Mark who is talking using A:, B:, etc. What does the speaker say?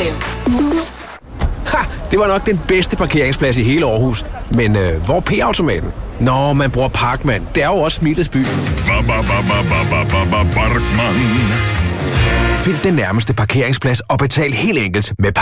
A: Ha! Det var nok den bedste parkeringsplads i hele Aarhus. Men hvor er P-automaten? Nå, man bruger Parkman. Det er jo også Smilets by.
B: Parkman.
A: Find den nærmeste parkeringsplads og betal helt enkelt med